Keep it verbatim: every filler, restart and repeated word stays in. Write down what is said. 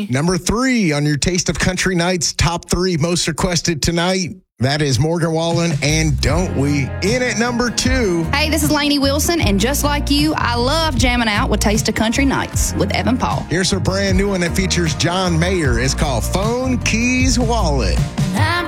Number three on your Taste of Country Nights top three most requested tonight. That is Morgan Wallen and Don't We. In at number two. Hey, this is Lainey Wilson, and just like you, I love jamming out with Taste of Country Nights with Evan Paul. Here's a brand new one that features John Mayer. It's called Phone Keys Wallet. I'm